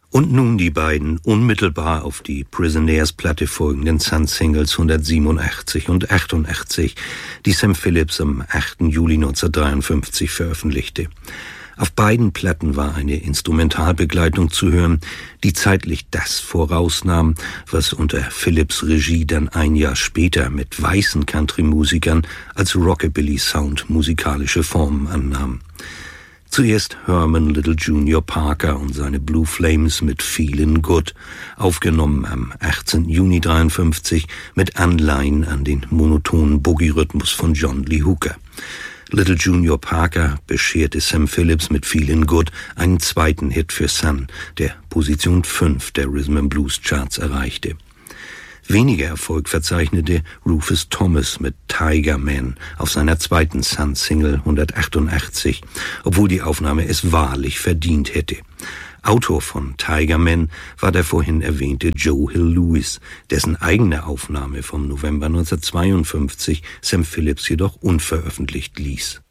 Und nun die beiden unmittelbar auf die Prisoners-Platte folgenden Sun-Singles 187 und 88, die Sam Phillips am 8. Juli 1953 veröffentlichte. Auf beiden Platten war eine Instrumentalbegleitung zu hören, die zeitlich das vorausnahm, was unter Phillips Regie dann ein Jahr später mit weißen Country-Musikern als Rockabilly-Sound musikalische Formen annahm. Zuerst Herman Little Junior Parker und seine Blue Flames mit Feelin' Good, aufgenommen am 18. Juni 1953 mit Anleihen an den monotonen Boogie-Rhythmus von John Lee Hooker. Little Junior Parker bescherte Sam Phillips mit Feelin' Good einen zweiten Hit für Sun, der Position 5 der Rhythm & Blues Charts erreichte. Weniger Erfolg verzeichnete Rufus Thomas mit Tiger Man auf seiner zweiten Sun-Single 188, obwohl die Aufnahme es wahrlich verdient hätte. Autor von Tiger Man war der vorhin erwähnte Joe Hill Lewis, dessen eigene Aufnahme vom November 1952 Sam Phillips jedoch unveröffentlicht ließ.